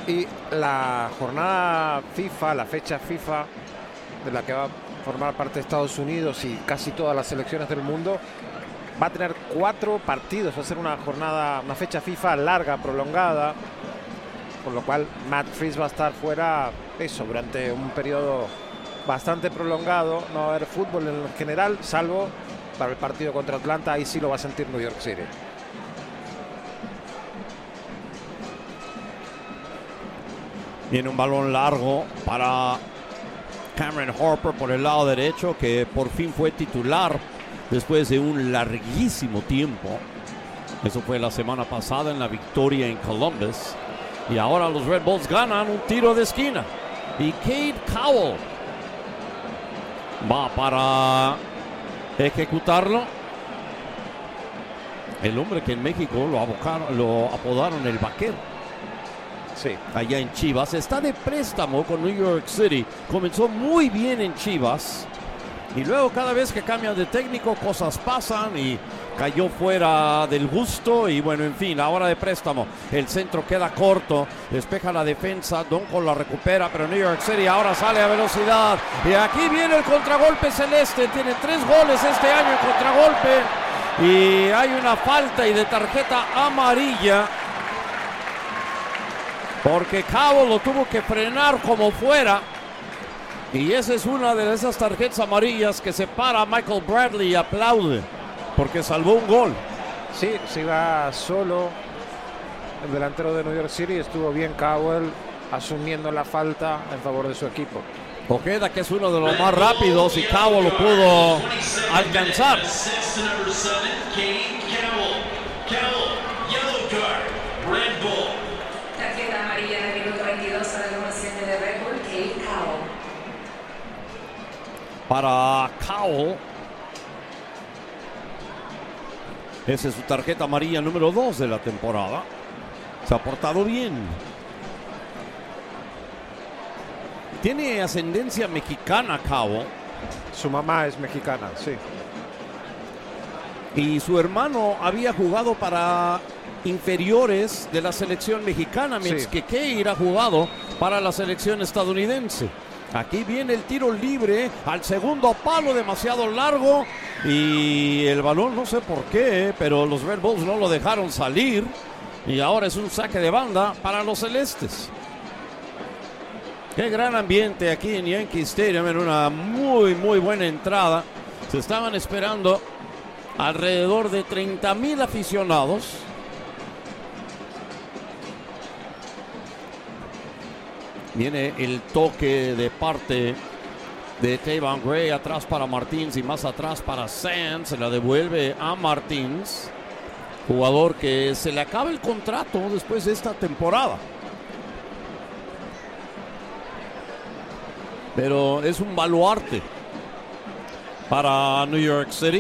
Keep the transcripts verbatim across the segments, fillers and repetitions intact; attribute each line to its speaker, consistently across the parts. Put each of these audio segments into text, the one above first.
Speaker 1: Y la jornada FIFA, la fecha FIFA de la que va a formar parte de Estados Unidos y casi todas las selecciones del mundo, va a tener cuatro partidos. Va a ser una jornada, una fecha FIFA larga, prolongada, por lo cual Matt Freese va a estar fuera eso durante un periodo bastante prolongado. No va a haber fútbol en general, salvo para el partido contra Atlanta. Ahí sí lo va a sentir New York City.
Speaker 2: Viene un balón largo para Cameron Harper por el lado derecho, que por fin fue titular después de un larguísimo tiempo. Eso fue la semana pasada en la victoria en Columbus. Y ahora los Red Bulls ganan un tiro de esquina. Y Cade Cowell va para ejecutarlo. El hombre que en México lo, abocaron, lo apodaron el Vaquero.
Speaker 1: Sí.
Speaker 2: Allá en Chivas. Está de préstamo con New York City. Comenzó muy bien en Chivas. Y luego cada vez que cambian de técnico cosas pasan y cayó fuera del gusto. Y bueno, en fin, ahora de préstamo. El centro queda corto. Despeja la defensa. Donko la recupera. Pero New York City ahora sale a velocidad. Y aquí viene el contragolpe celeste. Tiene tres goles este año en contragolpe. Y hay una falta y de tarjeta amarilla. Porque Cowell lo tuvo que frenar como fuera. Y esa es una de esas tarjetas amarillas que separa a Michael Bradley y aplaude. Porque salvó un gol.
Speaker 1: Sí, se iba solo el delantero de New York City. Estuvo bien Cowell asumiendo la falta en favor de su equipo.
Speaker 2: Ojeda, que es uno de los más rápidos, y Cowell lo pudo alcanzar. Para Cowell. Esa es su tarjeta amarilla número dos de la temporada. Se ha portado bien. Tiene ascendencia mexicana Cowell.
Speaker 1: Su mamá es mexicana, sí.
Speaker 2: Y su hermano había jugado para inferiores de la selección mexicana, mientras sí. que Keir ha jugado para la selección estadounidense. Aquí viene el tiro libre al segundo palo, demasiado largo, y el balón no sé por qué, pero los Red Bulls no lo dejaron salir y ahora es un saque de banda para los celestes. Qué gran ambiente aquí en Yankee Stadium, en una muy muy buena entrada. Se estaban esperando alrededor de treinta mil aficionados. Viene el toque de parte de Tavon Gray, atrás para Martins y más atrás para Sands. Se la devuelve a Martins, jugador que se le acaba el contrato después de esta temporada. Pero es un baluarte para New York City.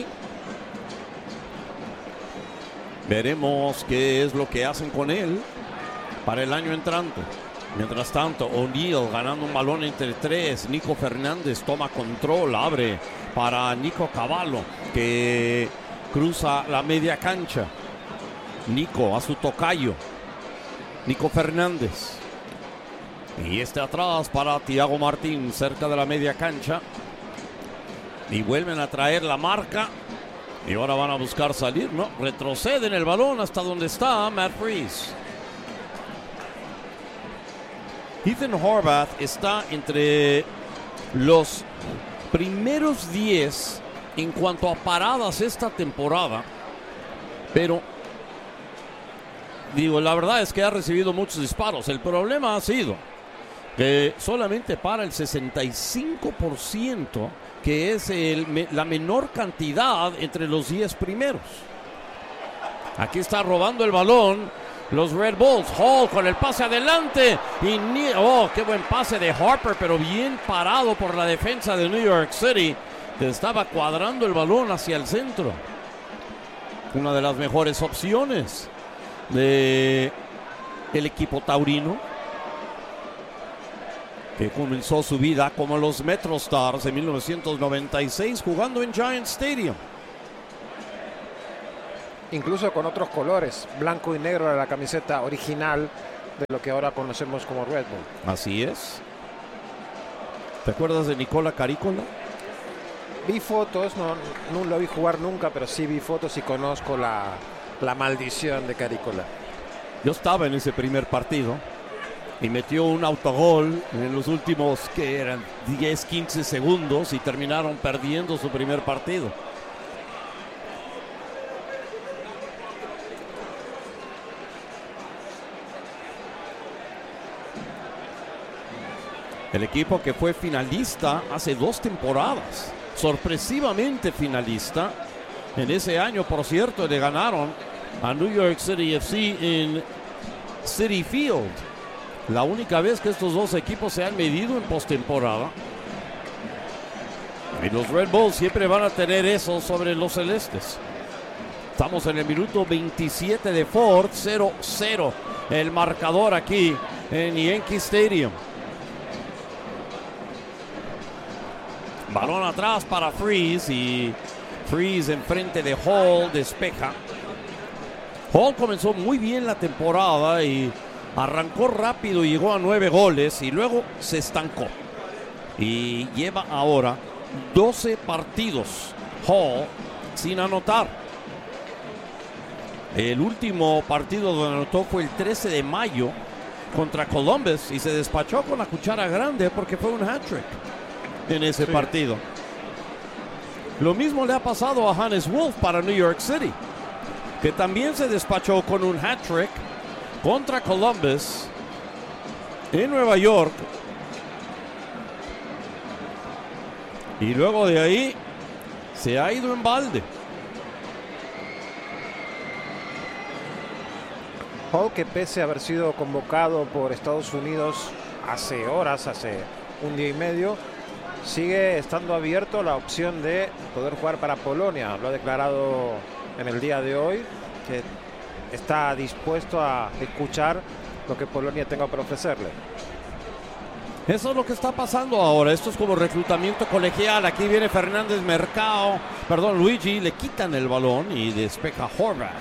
Speaker 2: Veremos qué es lo que hacen con él para el año entrante. Mientras tanto, O'Neal ganando un balón entre tres. Nico Fernández toma control, abre para Nico Cavallo, que cruza la media cancha. Nico a su tocayo, Nico Fernández. Y este atrás para Thiago Martín, cerca de la media cancha. Y vuelven a traer la marca. Y ahora van a buscar salir, ¿no? Retroceden el balón hasta donde está Matt Freese. Ethan Horvath está entre los primeros diez en cuanto a paradas esta temporada. Pero, digo, la verdad es que ha recibido muchos disparos. El problema ha sido que solamente para el sesenta y cinco por ciento, que es el, la menor cantidad entre los diez primeros. Aquí está robando el balón los Red Bulls. Hall con el pase adelante. Y ni, oh, qué buen pase de Harper, pero bien parado por la defensa de New York City, que estaba cuadrando el balón hacia el centro. Una de las mejores opciones de el equipo taurino, que comenzó su vida como los Metro Stars en mil novecientos noventa y seis jugando en Giant Stadium.
Speaker 1: Incluso con otros colores, blanco y negro era la camiseta original, de lo que ahora conocemos como Red Bull.
Speaker 2: Así es. ¿Te acuerdas de Nicola Carícola?
Speaker 1: Vi fotos, no, no lo vi jugar nunca, pero sí vi fotos y conozco la, la maldición de Carícola.
Speaker 2: Yo estaba en ese primer partido y metió un autogol en los últimos, que eran diez, quince segundos, y terminaron perdiendo su primer partido. El equipo que fue finalista hace dos temporadas, sorpresivamente finalista. En ese año, por cierto, le ganaron a New York City F C en Citi Field. La única vez que estos dos equipos se han medido en postemporada. Y los Red Bulls siempre van a tener eso sobre los celestes. Estamos en el minuto veintisiete de Ford, cero cero el marcador aquí en Yankee Stadium. Balón atrás para Freese, y Freese enfrente de Hall, despeja. Hall comenzó muy bien la temporada y arrancó rápido y llegó a nueve goles, y luego se estancó. Y lleva ahora doce partidos Hall sin anotar. El último partido donde anotó fue el trece de mayo contra Columbus, y se despachó con la cuchara grande porque fue un hat-trick en ese sí. partido. Lo mismo le ha pasado a Hannes Wolf para New York City, que también se despachó con un hat-trick contra Columbus en Nueva York, y luego de ahí se ha ido en balde.
Speaker 1: Hall, que pese a haber sido convocado por Estados Unidos hace horas, hace un día y medio, sigue estando abierto la opción de poder jugar para Polonia. Lo ha declarado en el día de hoy, que está dispuesto a escuchar lo que Polonia tenga para ofrecerle.
Speaker 2: Eso es lo que está pasando ahora. Esto es como reclutamiento colegial. Aquí viene Fernández Mercado, perdón, Luigi, le quitan el balón y despeja Horvath.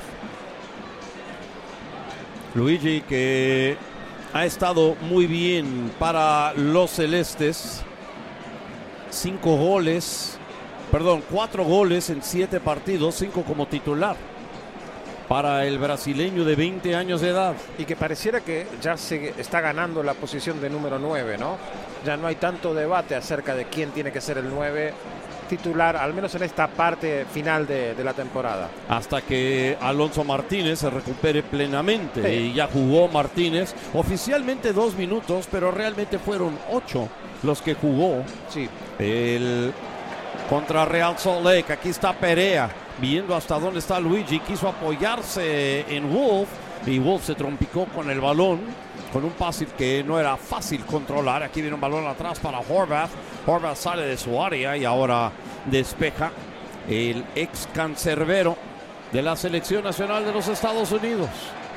Speaker 2: Luigi, que ha estado muy bien para los celestes. Cinco goles, perdón, cuatro goles en siete partidos, cinco como titular para el brasileño de veinte años de edad.
Speaker 1: Y que pareciera que ya se está ganando la posición de número nueve, ¿no? Ya no hay tanto debate acerca de quién tiene que ser el nueve titular, al menos en esta parte final de, de la temporada.
Speaker 2: Hasta que Alonso Martínez se recupere plenamente. Sí. Y ya jugó Martínez oficialmente dos minutos, pero realmente fueron ocho los que jugó.
Speaker 1: Sí.
Speaker 2: El contra Real Salt Lake. Aquí está Perea viendo hasta dónde está Luigi. Quiso apoyarse en Wolf y Wolf se trompicó con el balón, con un pase que no era fácil controlar. Aquí viene un balón atrás para Horvath. Horvath sale de su área y ahora despeja el ex cancerbero de la selección nacional de los Estados Unidos.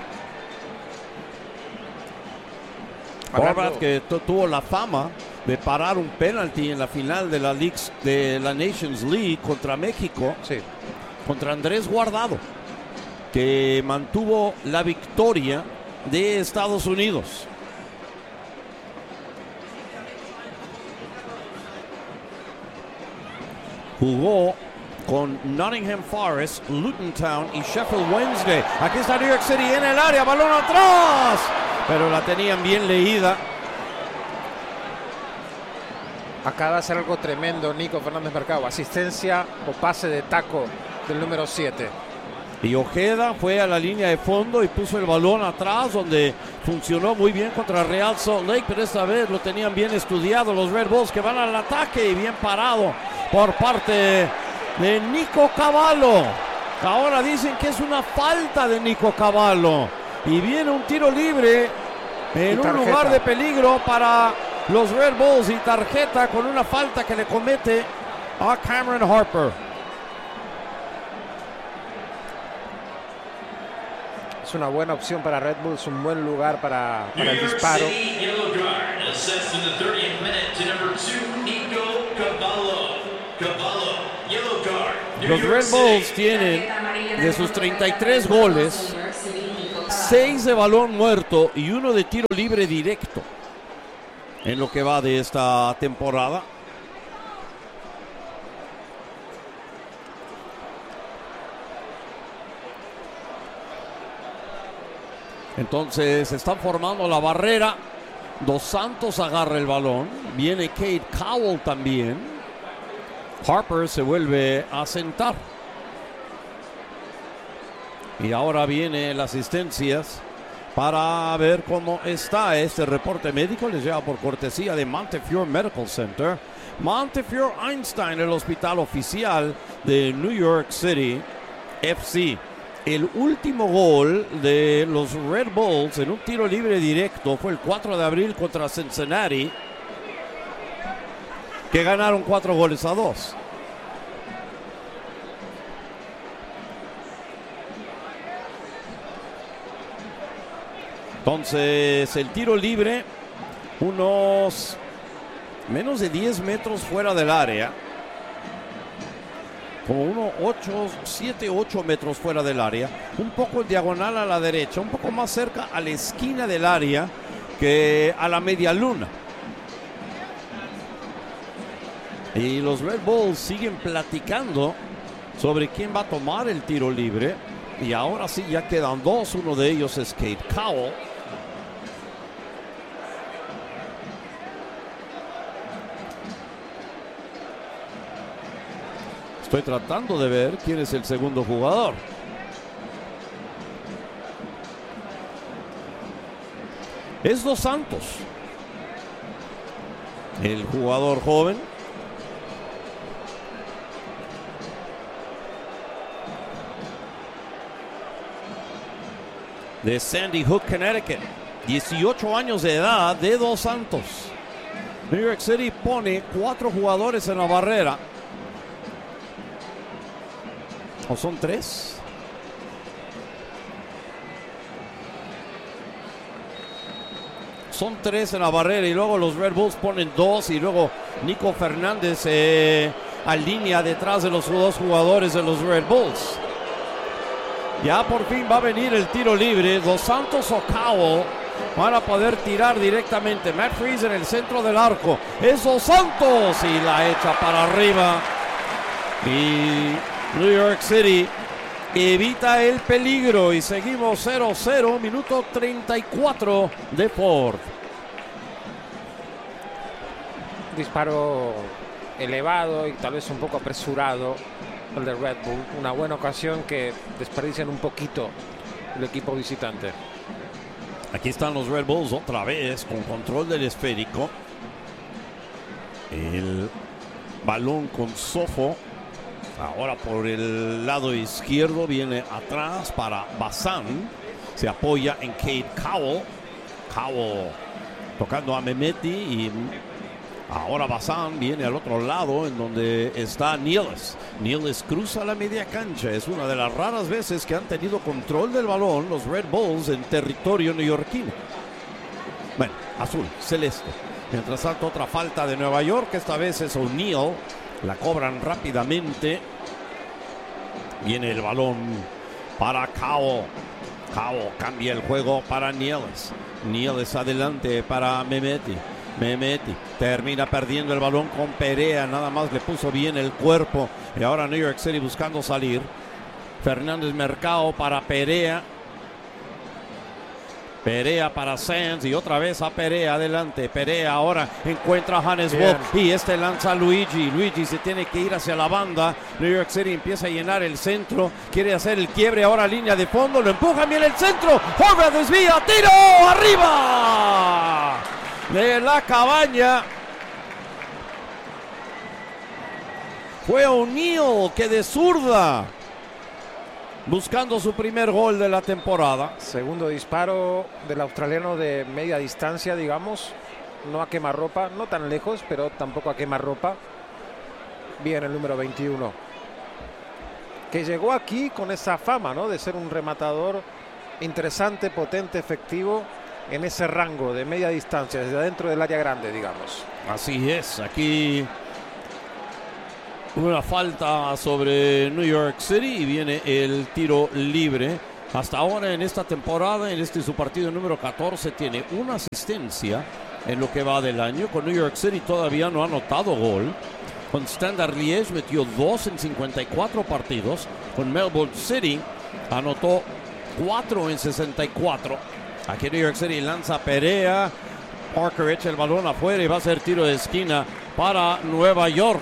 Speaker 2: Horvath, que tuvo la fama de parar un penalti en la final de la, Leagues, de la Nations League contra México,
Speaker 1: sí.
Speaker 2: contra Andrés Guardado, que mantuvo la victoria de Estados Unidos. Jugó con Nottingham Forest, Luton Town y Sheffield Wednesday. Aquí está New York City en el área, balón atrás, pero la tenían bien leída.
Speaker 1: Acaba de hacer algo tremendo Nico Fernández Mercado, asistencia o pase de taco del número siete.
Speaker 2: Y Ojeda fue a la línea de fondo y puso el balón atrás, donde funcionó muy bien contra Real Salt Lake, pero esta vez lo tenían bien estudiado los Red Bulls, que van al ataque, y bien parado por parte de Nico Cavallo. Ahora dicen que es una falta de Nico Cavallo y viene un tiro libre en un lugar de peligro para los Red Bulls, y tarjeta con una falta que le comete a Cameron Harper.
Speaker 1: Es una buena opción para Red Bulls, un buen lugar para, para el disparo.
Speaker 2: Los Red Bulls tienen, de sus treinta y tres goles, seis de balón muerto y uno de tiro libre directo en lo que va de esta temporada. Entonces están formando la barrera. Dos Santos agarra el balón. Viene Cade Cowell también. Harper se vuelve a sentar. Y ahora vienen las asistencias para ver cómo está este reporte médico. Les llega por cortesía de Montefiore Medical Center. Montefiore Einstein, el hospital oficial de New York City F C. El último gol de los Red Bulls en un tiro libre directo fue el cuatro de abril contra Cincinnati, que ganaron cuatro goles a dos. Entonces, el tiro libre, unos menos de diez metros fuera del área. Como unos ocho, siete, ocho metros fuera del área. Un poco diagonal a la derecha, un poco más cerca a la esquina del área que a la media luna. Y los Red Bulls siguen platicando sobre quién va a tomar el tiro libre. Y ahora sí, ya quedan dos. Uno de ellos es Cade Cowell. Estoy tratando de ver quién es el segundo jugador. Es Dos Santos, el jugador joven. De Sandy Hook, Connecticut. dieciocho años de edad de Dos Santos. New York City pone cuatro jugadores en la barrera. ¿O son tres? Son tres en la barrera y luego los Red Bulls ponen dos y luego Nico Fernández eh, alinea detrás de los dos jugadores de los Red Bulls. Ya por fin va a venir el tiro libre. Dos Santos o Cowell van a poder tirar directamente. Matt Freese en el centro del arco. Es Dos Santos y la echa para arriba. Y New York City evita el peligro y seguimos cero cero, minuto treinta y cuatro de Ford.
Speaker 1: Disparo elevado y tal vez un poco apresurado el de Red Bull. Una buena ocasión que desperdician un poquito el equipo visitante.
Speaker 2: Aquí están los Red Bulls otra vez con control del esférico. El balón con Sofo. Ahora por el lado izquierdo viene atrás para Bazán. Se apoya en Cade Cowell. Cowell tocando a Mehmeti y ahora Bazán viene al otro lado en donde está Niels. Niels cruza la media cancha. Es una de las raras veces que han tenido control del balón los Red Bulls en territorio neoyorquino. Bueno, azul, celeste. Mientras tanto, otra falta de Nueva York. Esta vez es O'Neal. La cobran rápidamente. Viene el balón para Cowell. Cowell cambia el juego para Niels. Niels adelante para Mehmeti. Mehmeti termina perdiendo el balón con Perea. Nada más le puso bien el cuerpo. Y ahora New York City buscando salir. Fernández Mercado para Perea. Perea para Sands y otra vez a Perea adelante. Perea ahora encuentra a Hannes Wolf y este lanza a Luigi. Luigi se tiene que ir hacia la banda. New York City empieza a llenar el centro. Quiere hacer el quiebre ahora, línea de fondo. Lo empuja bien el centro. Horvath desvía. ¡Tiro! ¡Arriba! De la cabaña. Fue O'Neal que de zurda, buscando su primer gol de la temporada.
Speaker 1: Segundo disparo del australiano de media distancia, digamos. No a quemarropa, no tan lejos, pero tampoco a quemarropa. Bien, el número veintiuno. Que llegó aquí con esa fama, ¿no? De ser un rematador interesante, potente, efectivo en ese rango de media distancia, desde adentro del área grande, digamos.
Speaker 2: Así es, aquí una falta sobre New York City y viene el tiro libre Hasta ahora en esta temporada, en este su partido número catorce, tiene una asistencia en lo que va del año. Con New York City todavía no ha anotado gol. Con Standard Liège metió dos en cincuenta y cuatro partidos. Con Melbourne City anotó cuatro en sesenta y cuatro. Aquí New York City lanza Perea. Parker echa el balón afuera y va a ser tiro de esquina para Nueva York.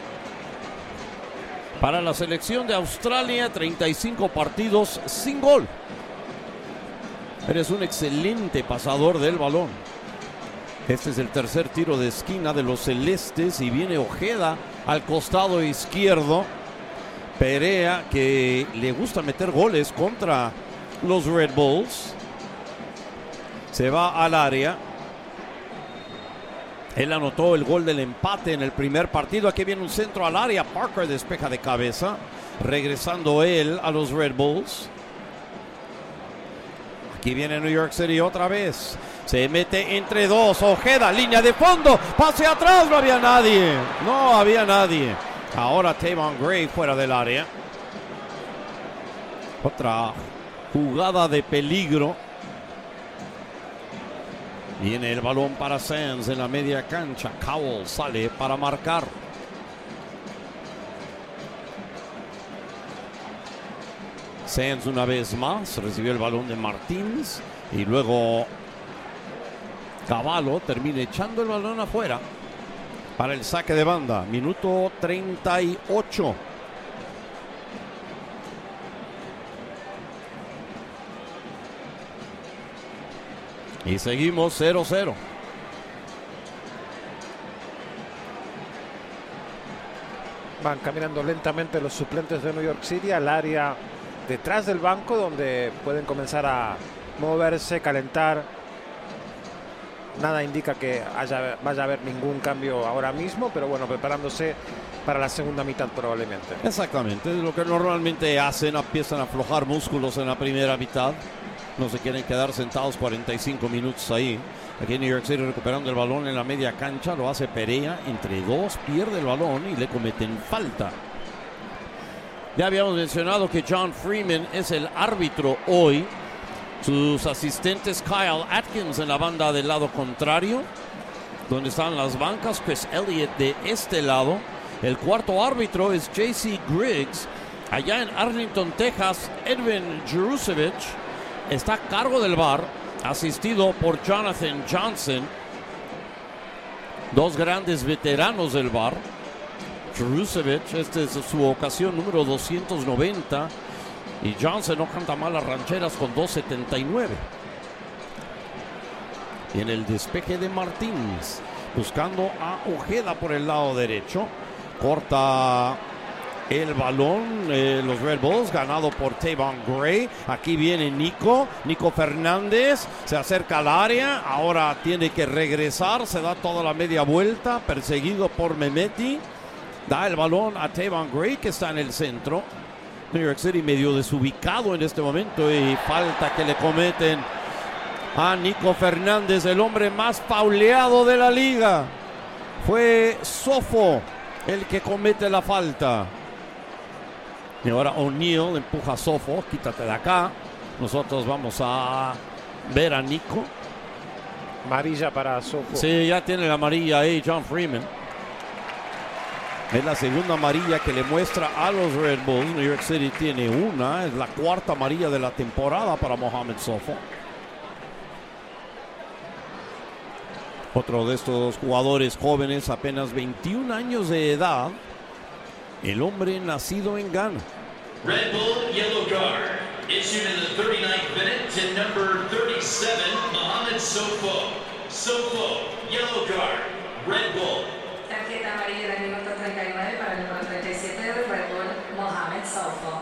Speaker 2: Para la selección de Australia, treinta y cinco partidos sin gol. Eres un excelente pasador del balón. Este es el tercer tiro de esquina de los celestes y viene Ojeda al costado izquierdo. Perea, que le gusta meter goles contra los Red Bulls, se va al área. Él anotó el gol del empate en el primer partido. Aquí viene un centro al área. Parker despeja de cabeza, regresando él a los Red Bulls. Aquí viene New York City otra vez. Se mete entre dos. Ojeda, línea de fondo. Pase atrás. No había nadie. No había nadie. Ahora Tavon Gray fuera del área. Otra jugada de peligro. Viene el balón para Sands en la media cancha. Cowell sale para marcar. Sands una vez más recibió el balón de Martins y luego Cavallo termina echando el balón afuera para el saque de banda. Minuto treinta y ocho. Y seguimos cero cero.
Speaker 1: Van caminando lentamente los suplentes de New York City al área detrás del banco, donde pueden comenzar a moverse, calentar. Nada indica que haya, vaya a haber ningún cambio ahora mismo, pero bueno, preparándose para la segunda mitad probablemente.
Speaker 2: Exactamente, es lo que normalmente hacen, empiezan a aflojar músculos en la primera mitad. No se quieren quedar sentados cuarenta y cinco minutos ahí. Aquí en New York City recuperando el balón en la media cancha. Lo hace Perea entre dos. Pierde el balón y le cometen falta. Ya habíamos mencionado que John Freeman es el árbitro hoy. Sus asistentes Kyle Atkins en la banda del lado contrario, donde están las bancas. Chris Elliott de este lado. El cuarto árbitro es J C Griggs. Allá en Arlington, Texas, Edwin Jerusevich está a cargo del V A R, asistido por Jonathan Johnson, dos grandes veteranos del V A R. Jerusevich, esta es su ocasión número doscientos noventa, y Johnson no canta mal las rancheras con doscientos setenta y nueve. Y en el despeje de Martins, buscando a Ojeda por el lado derecho, corta el balón, eh, los Red Bulls, ganado por Tavon Gray. Aquí viene Nico, Nico Fernández, se acerca al área, ahora tiene que regresar, se da toda la media vuelta, perseguido por Mehmeti, da el balón a Tavon Gray, que está en el centro. New York City medio desubicado en este momento y falta que le cometen a Nico Fernández, el hombre más fauleado de la liga. Fue Sofo el que comete la falta. Y ahora O'Neal empuja a Sofo, quítate de acá. Nosotros vamos a ver a Nico.
Speaker 1: Amarilla para Sofo.
Speaker 2: Sí, ya tiene la amarilla ahí John Freeman. Es la segunda amarilla que le muestra a los Red Bulls. New York City tiene una, es la cuarta amarilla de la temporada para Mohamed Sofo. Otro de estos jugadores jóvenes, apenas veintiún años de edad. El hombre nacido en Ghana.
Speaker 3: Red Bull yellow card issued in the thirty-ninth minute to number thirty-seven, Mohamed Sofo. Sofo, yellow card, Red Bull.
Speaker 4: Tarjeta amarilla del minuto treinta y nueve para el número treinta y siete de Red Bull, Mohamed Sofo.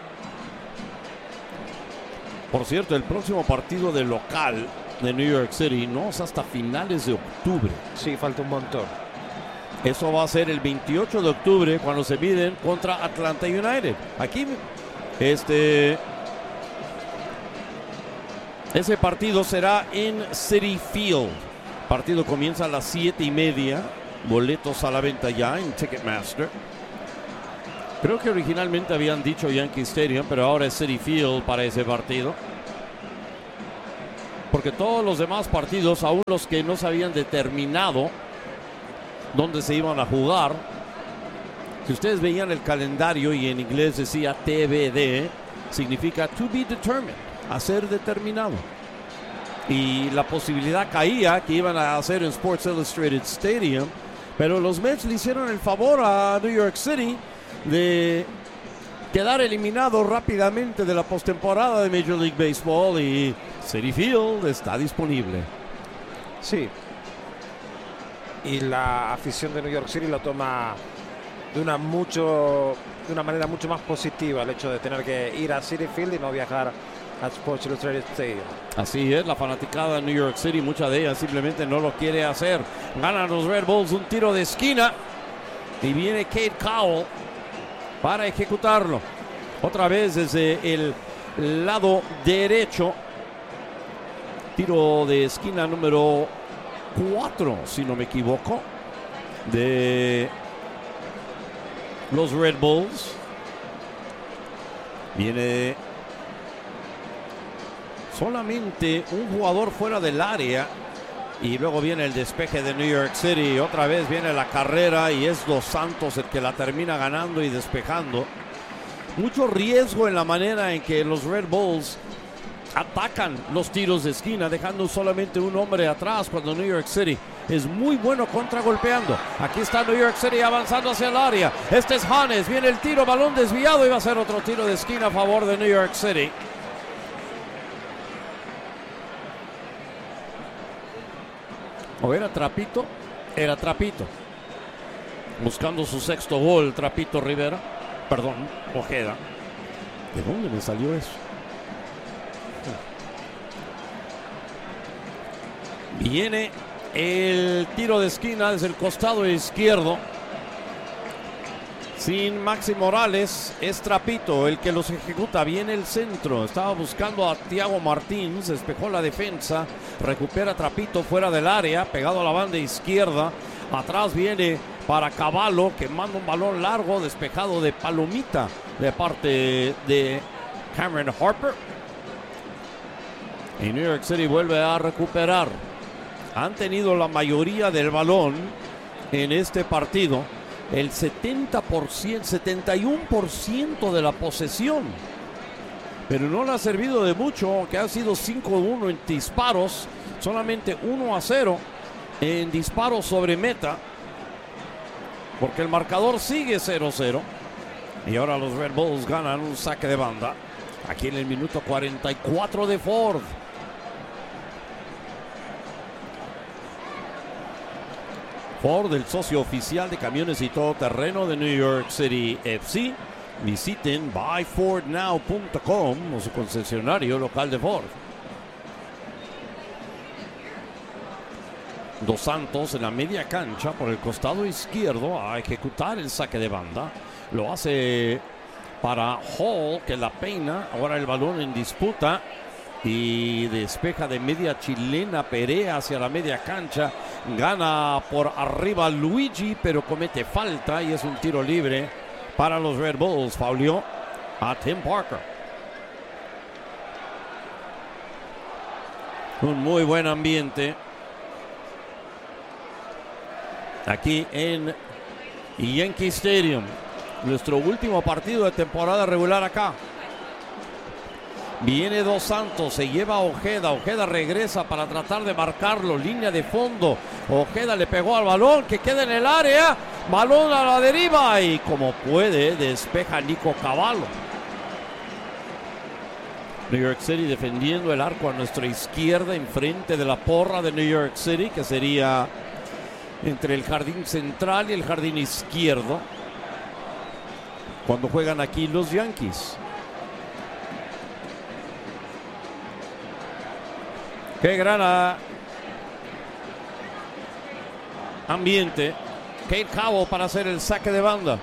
Speaker 2: Por cierto, el próximo partido de local de New York City no es hasta finales de octubre.
Speaker 1: Sí, falta un montón.
Speaker 2: Eso va a ser el veintiocho de octubre cuando se miden contra Atlanta United. Aquí, este, ese partido será en Citi Field. El partido comienza a las siete y media. Boletos a la venta ya en Ticketmaster. Creo que originalmente habían dicho Yankee Stadium, pero ahora es Citi Field para ese partido. Porque todos los demás partidos, aún los que no se habían determinado dónde se iban a jugar, si ustedes veían el calendario y en inglés decía T B D, significa to be determined, a ser determinado. Y la posibilidad caía que iban a hacer en Sports Illustrated Stadium, pero los Mets le hicieron el favor a New York City de quedar eliminado rápidamente de la postemporada de Major League Baseball y Citi Field está disponible.
Speaker 1: Sí. Y la afición de New York City lo toma de una mucho de una manera mucho más positiva, el hecho de tener que ir a Citi Field y no viajar a Sports Illustrated Stadium.
Speaker 2: Así es, la fanaticada de New York City, mucha de ellas simplemente no lo quiere hacer. Ganan los Red Bulls un tiro de esquina y viene Cade Cowell para ejecutarlo. Otra vez desde el lado derecho. Tiro de esquina número cuatro, si no me equivoco, de los Red Bulls. Viene solamente un jugador fuera del área y luego viene el despeje de New York City. Otra vez viene la carrera y es Dos Santos el que la termina ganando y despejando. Mucho riesgo en la manera en que los Red Bulls atacan los tiros de esquina, dejando solamente un hombre atrás cuando New York City es muy bueno contragolpeando. Aquí está New York City avanzando hacia el área. Este es Hannes, viene el tiro, balón desviado y va a ser otro tiro de esquina a favor de New York City. ¿O era Trapito? Era Trapito. Buscando su sexto gol, Trapito Rivera. Perdón, Ojeda. ¿De dónde me salió eso? Viene el tiro de esquina desde el costado izquierdo. Sin Maxi Morales, es Trapito el que los ejecuta. Viene el centro, estaba buscando a Thiago Martins, despejó la defensa, recupera Trapito fuera del área, pegado a la banda izquierda. Atrás viene para Cavallo, que manda un balón largo, despejado de palomita de parte de Cameron Harper. Y New York City vuelve a recuperar. Han tenido la mayoría del balón en este partido. El setenta por ciento, setenta y uno por ciento de la posesión. Pero no le ha servido de mucho, que ha sido cinco a uno en disparos. Solamente uno a cero en disparos sobre meta. Porque el marcador sigue cero cero. Y ahora los Red Bulls ganan un saque de banda. Aquí en el minuto cuarenta y cuatro de Ford. Ford, el socio oficial de camiones y todoterreno de New York City F C. Visiten buy ford now punto com o su concesionario local de Ford. Dos Santos en la media cancha por el costado izquierdo a ejecutar el saque de banda. Lo hace para Hall, que la peina. Ahora el balón en disputa y despeja de media chilena. Perea hacia la media cancha. Gana por arriba Luigi, pero comete falta y es un tiro libre para los Red Bulls. Fauleó a Tim Parker. Un muy buen ambiente aquí en Yankee Stadium. Nuestro último partido de temporada regular acá. Viene Dos Santos, se lleva a Ojeda. Ojeda regresa para tratar de marcarlo. Línea de fondo. Ojeda le pegó al balón que queda en el área. Balón a la deriva y como puede despeja Nico Cavallo. New York City defendiendo el arco a nuestra izquierda, enfrente de la porra de New York City, que sería entre el jardín central y el jardín izquierdo cuando juegan aquí los Yankees. Qué gran ambiente. Cade Cowell para hacer el saque de banda.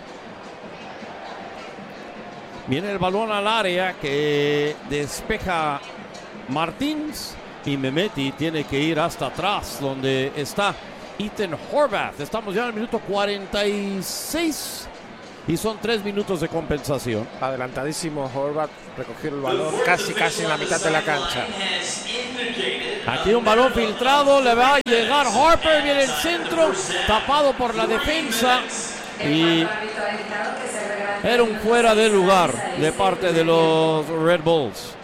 Speaker 2: Viene el balón al área que despeja Martins y Mehmeti tiene que ir hasta atrás donde está Ethan Horvath. Estamos ya en el minuto cuarenta y seis y son tres minutos de compensación.
Speaker 1: Adelantadísimo Horvath, recogió el balón casi casi en la mitad de la cancha.
Speaker 2: Aquí un balón filtrado, le va a llegar Harper, viene el centro, tapado por la defensa y era un fuera de lugar de parte de los Red Bulls.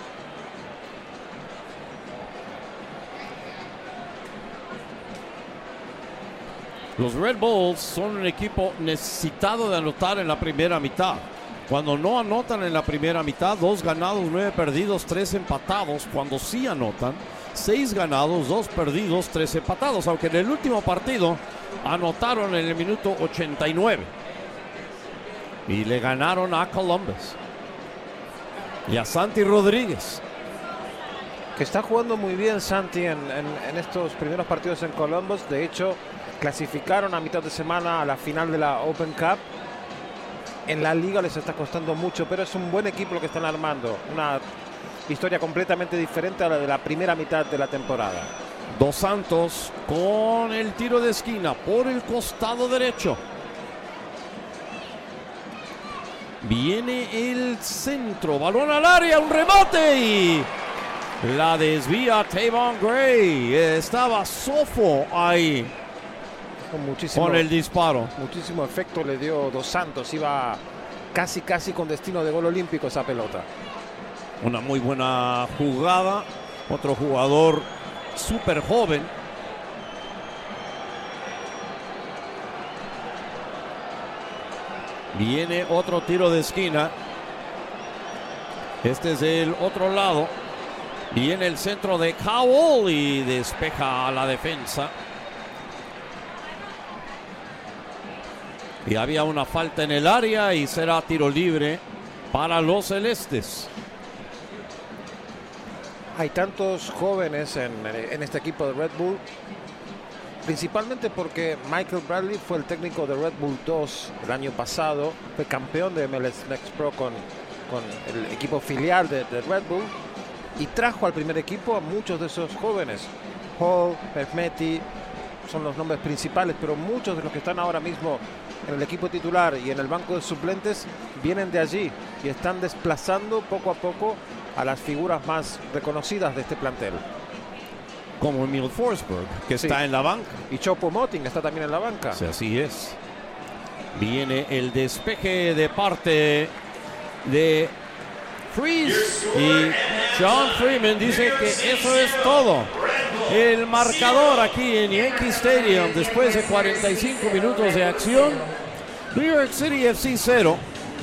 Speaker 2: Los Red Bulls son un equipo necesitado de anotar en la primera mitad. Cuando no anotan en la primera mitad, dos ganados, nueve perdidos, tres empatados. Cuando sí anotan, seis ganados, dos perdidos, tres empatados. Aunque en el último partido anotaron en el minuto ochenta y nueve. Y le ganaron a Columbus. Y a Santi Rodríguez.
Speaker 1: Que está jugando muy bien Santi en, en, en estos primeros partidos en Columbus. De hecho, clasificaron a mitad de semana a la final de la Open Cup. En la liga les está costando mucho, pero es un buen equipo lo que están armando. Una historia completamente diferente a la de la primera mitad de la temporada.
Speaker 2: Dos Santos con el tiro de esquina por el costado derecho. Viene el centro, balón al área, un remate y la desvía Tavon Gray. Estaba Sofo ahí.
Speaker 1: Con, muchísimo,
Speaker 2: con el disparo.
Speaker 1: Muchísimo efecto le dio Dos Santos. Iba casi casi con destino de gol olímpico esa pelota.
Speaker 2: Una muy buena jugada. Otro jugador súper joven. Viene otro tiro de esquina. Este es del otro lado. Viene el centro de Cowell y despeja a la defensa. Y había una falta en el área y será tiro libre para los celestes.
Speaker 1: Hay tantos jóvenes en, en este equipo de Red Bull, principalmente porque Michael Bradley fue el técnico de Red Bull dos el año pasado, fue campeón de M L S Next Pro con, con el equipo filial de, de Red Bull y trajo al primer equipo a muchos de esos jóvenes. Hall, Mehmeti son los nombres principales, pero muchos de los que están ahora mismo en el equipo titular y en el banco de suplentes vienen de allí y están desplazando poco a poco a las figuras más reconocidas de este plantel.
Speaker 2: Como Emil Forsberg, que sí, está en la banca.
Speaker 1: Y Chopo Moting está también en la banca.
Speaker 2: Sí, así es. Viene el despeje de parte de Freeze. Y John Freeman dice que eso es todo. El marcador aquí en Yankee Stadium después de cuarenta y cinco minutos de acción. New York City F C cero.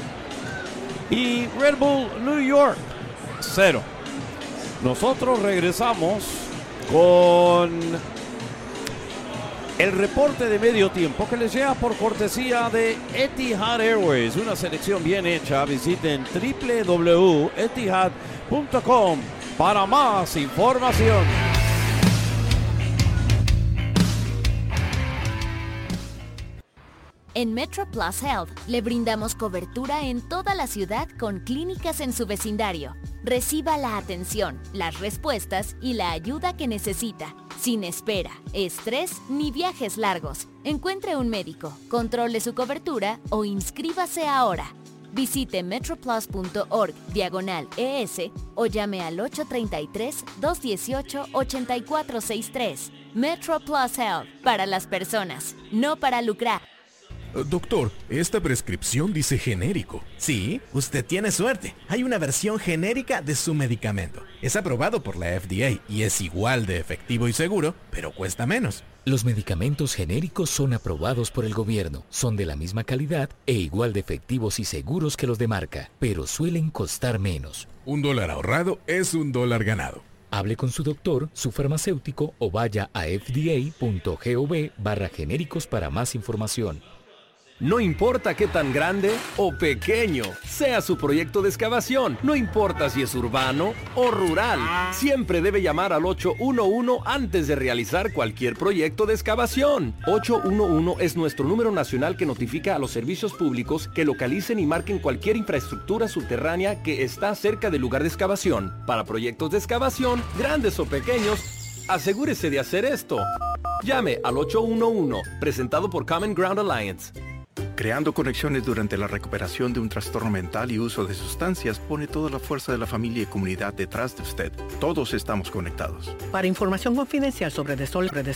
Speaker 2: Y Red Bull New York cero. Nosotros regresamos con el reporte de medio tiempo que les llega por cortesía de Etihad Airways, una selección bien hecha. Visiten doble u doble u doble u punto etihad punto com para más información.
Speaker 5: En Metro Plus Health le brindamos cobertura en toda la ciudad con clínicas en su vecindario. Reciba la atención, las respuestas y la ayuda que necesita, sin espera, estrés ni viajes largos. Encuentre un médico, controle su cobertura o inscríbase ahora. Visite metroplus.org diagonal ES o llame al ocho tres tres, dos uno ocho, ocho cuatro seis tres. Metro Plus Health, para las personas, no para lucrar.
Speaker 6: Doctor, esta prescripción dice genérico.
Speaker 7: Sí, usted tiene suerte. Hay una versión genérica de su medicamento. Es aprobado por la F D A y es igual de efectivo y seguro, pero cuesta menos.
Speaker 8: Los medicamentos genéricos son aprobados por el gobierno, son de la misma calidad e igual de efectivos y seguros que los de marca, pero suelen costar menos.
Speaker 6: Un dólar ahorrado es un dólar ganado.
Speaker 8: Hable con su doctor, su farmacéutico o vaya a f d a punto gov barra genéricos para más información.
Speaker 9: No importa qué tan grande o pequeño sea su proyecto de excavación, no importa si es urbano o rural, siempre debe llamar al ocho uno uno antes de realizar cualquier proyecto de excavación. ocho uno uno es nuestro número nacional que notifica a los servicios públicos que localicen y marquen cualquier infraestructura subterránea que está cerca del lugar de excavación. Para proyectos de excavación, grandes o pequeños, asegúrese de hacer esto. Llame al ocho uno uno, presentado por Common Ground Alliance.
Speaker 10: Creando conexiones durante la recuperación de un trastorno mental y uso de sustancias pone toda la fuerza de la familia y comunidad detrás de usted. Todos estamos conectados.
Speaker 11: Para información confidencial sobre Desol,